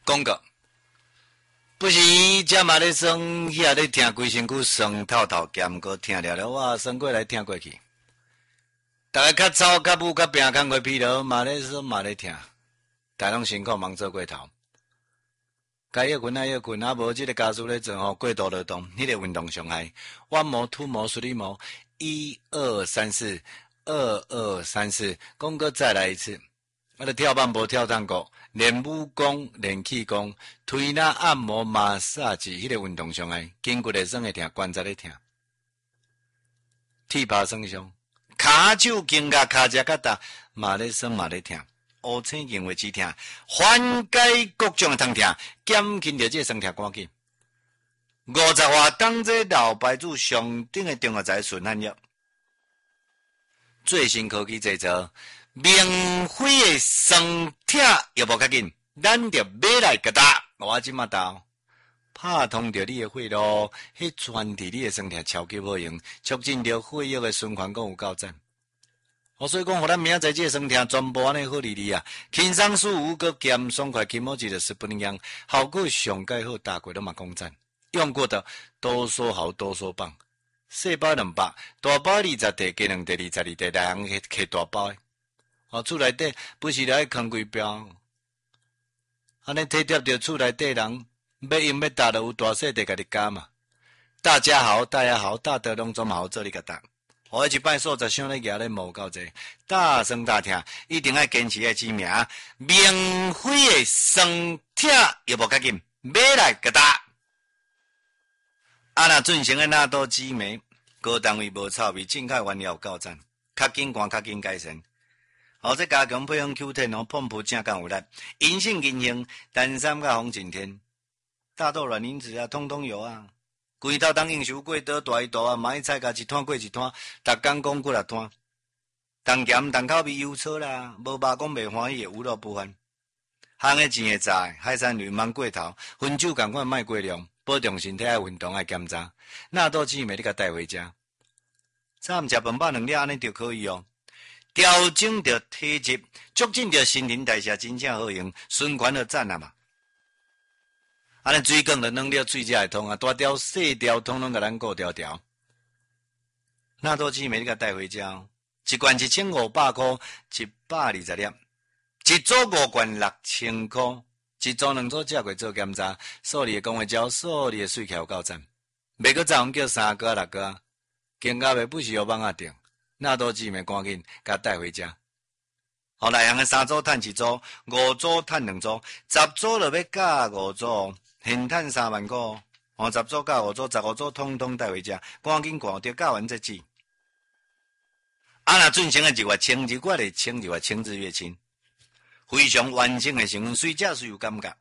广告。不是，这嘛咧酸，遐咧听规身躯酸透透，咸个听了了，哇，酸过来听过去。大家较吵、较舞、较拼、工过疲劳，嘛咧酸嘛咧听，大拢辛苦忙做过头。该要困要困，啊无即个家属咧做吼过度劳动，迄个运动伤害，弯模、凸模、水力模，1、2、3、4，2、2、3、4，讲过再来一次。就跳慢步、跳探戈、练武功、练气功、推拿、按摩、马杀鸡，迄个运动上来，筋骨会酸会疼，关节咧疼，铁耙酸伤，骹手筋甲骹只较大，嘛咧酸嘛咧疼，乌青筋会止疼，缓解各种痛疼，减轻着这酸疼赶紧。50话当这老牌子上顶的中药材顺汗药，最新科技制造。免费的酸痛药物较紧，咱着买来甲打。我即马到拍通着你的血路，迄传递你的酸痛超级好用，促进着血液的循环，更有够赞。所以讲，互咱明仔载这酸痛全部安尼好利利啊，轻松舒服，佮咸爽快，起毛一个是不一样，效果上介好，大过都嘛讲赞。用过的多说好，多说棒。细包200，大包20袋，加2袋22袋，来行去大包的。厝内底不是来扛几标，安尼体贴着厝内底人，要用要大就有大小得家己加嘛。大家好，大家好，大德拢总好做你个答。我一摆数十箱咧举咧无够济，大声大听，一定要坚持个知名，免费的酸痛药物较紧，买来个答。若进行的纳豆激酶，高单位无臭味，正确原料够赞，较紧管较紧改善。这加强配方 Q10 碰扑正刚有力，银杏银杏，丹参甲红景天，大豆卵磷脂啊，通通有啊。规头当应收过刀大一大啊，买菜甲一摊过一摊，逐工讲过6摊。当咸当口味油错啦，无肉讲袂欢喜的有肉不欢。烘的钱会炸，海产类慢过头，薰酒共款卖过量，保重身体爱运动爱检查。纳豆姊妹你甲带回家，早暗食饭饱2粒安尼就可以哦。调整着体质，促进着新陈代谢，真正好用，循环就赞啊嘛！安尼水管就软了，水才会通啊，大条细条，统统甲咱顾条条。纳豆姊妹你甲带回家，一罐1500块，120粒，一组5罐6000块，一组2组食过做检查，数你的讲话招，数你的水桥够赞，袂阁早叫3个6个，更加袂不是有网啊定。纳豆姊妹赶紧甲带回家。内行的3组趁1组，5组趁2组，10组就要加5组，现趁3万块。10组加5组，15组统统带回家，赶紧赶着教完再止。若进行的日月清，日月的清，日月清日月清，非常完整的成分，随食随有感觉。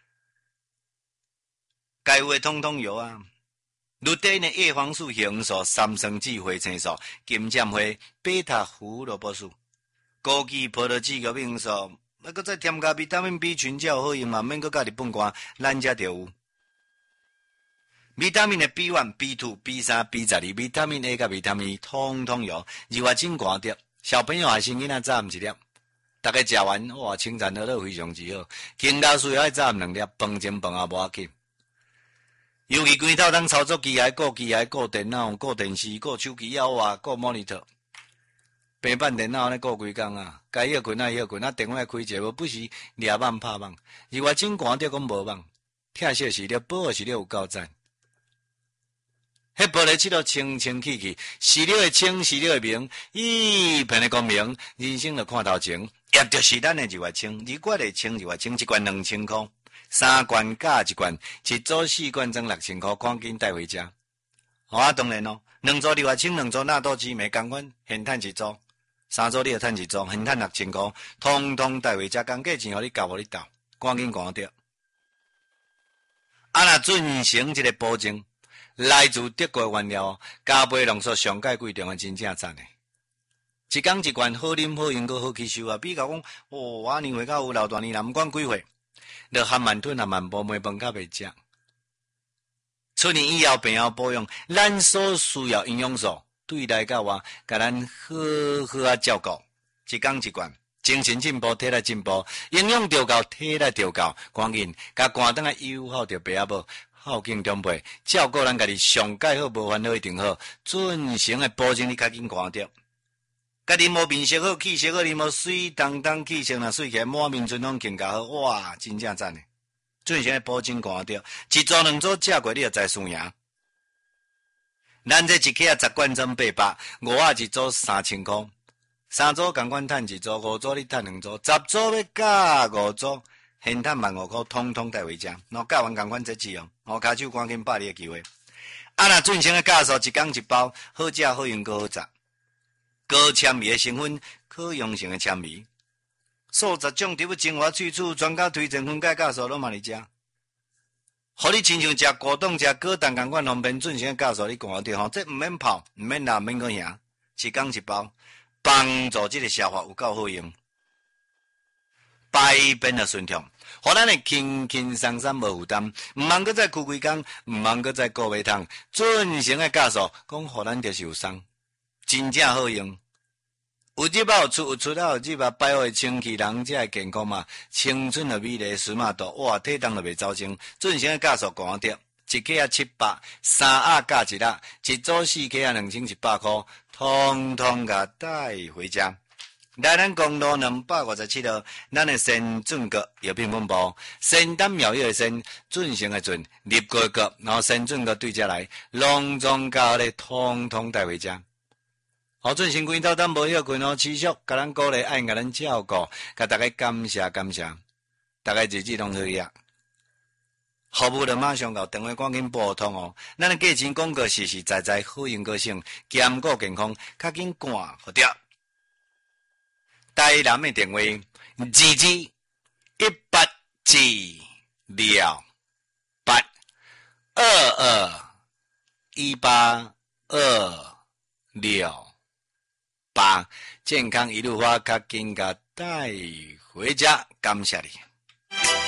该有的统统有啊。绿地呢，叶黄素、红素、三酸酯、花青素、金针花、贝塔胡萝卜素、枸杞、葡萄籽、玉米素，搁再添加维他命 B 群，才有好用嘛，免搁家己本罐，咱遮就有。维他命的 B1、B2、B3、B12，维他命 A 甲维他命 E 通通有，日月真寒着，小朋友还是囡仔早暗1粒，大家食完哇，清晨好乐非常之好，更加需要爱早暗2粒，饭前饭后无要紧。尤其规头当操作机械、顾电脑、顾电视、顾手机啊，哇，顾 monitor， 平板电脑咧顾规工啊，该休困啊休困啊，电话开者无不是掠网拍网，日外真寒着讲无网，疼惜是了，保护是了有够赞。迄玻璃漆都清清气气，是了会清，是了会明，一片的光明，人生就看头前，也就是咱的日外清，日月的清，日外清一罐2000块。3罐加1罐，一组4罐装6000块，赶紧带回家。当然咯，2组日月清，2组纳豆姊妹，同款现趁1组，3组你就趁1组，现趁6000块，通通带回家，工价钱互你交互你斗，赶紧赶着。若进行一个保证，来自德国原料，加倍浓缩上界贵重的，真正赞的。一工一罐，好啉好用，阁好吸收啊！比较讲，我年岁较有老大年啦，毋管几岁。就含慢吞含慢补，每饭较袂食。出年以后病后保养，咱所需要营养素对来到我，甲咱好好照顾。一工一罐， 精神进步，体力进步，营养调够，体力调够，赶紧甲赶倒来友好着爸阿母，孝敬长辈，照顾咱家己上介好，无烦恼一定好，准成的保证你较紧赶着。家己无面色好，气色好，你无水当当气色若水起来，满面春风更加好，哇，真正赞诶！准成的保证赶着，一组两组借过你就知输赢。咱这一克10罐装800，五啊一组3000块，3组共款赚一组，5组你赚2组，10组要加5组，现赚15,000块，统统带回家。然后教完共款这次用，骹手赶紧把你的机会。若准成的教授一工一包，好食好用好食，高纤维的成分，可用性的纤维，数10种植物精华萃取，专家推荐分解教授拢嘛伫遮。互你亲像食果冻、食果冻共款方便准成的教授，你讲着吼，这毋免泡，毋免拿，毋免去赢，一工一包，帮助这个消化有够好用，百变的顺畅，互咱会轻轻松松无负担，毋通搁再哭规工，毋通搁再顾袂通，准成的教授讲，互咱就是有送，真正好用。有入啊有出，有出啊有入啊，百货清气，人才会健康嘛，青春的美丽，smart度，哇，体重就袂走精。准成的教授讲着，一克700，3盒加1盒，一组4克2100块，通通甲带回家。来咱公路257号，咱的先准阁药品分部，先丹妙药的先，准成的准，立过阁，然后先准阁对遮来，隆重甲咧，通通带回家。好，准成规斗咱无休困哦，持续甲咱鼓励，爱甲咱照顾，甲大家感谢感谢，大家日子拢好呀。服务就马上到，电话赶紧拨通哦。咱的价钱广告实实在在，好用个性，兼顾健康，较紧赶好掉。台南的电话：2218健康一路花，较紧甲带回家，感谢你。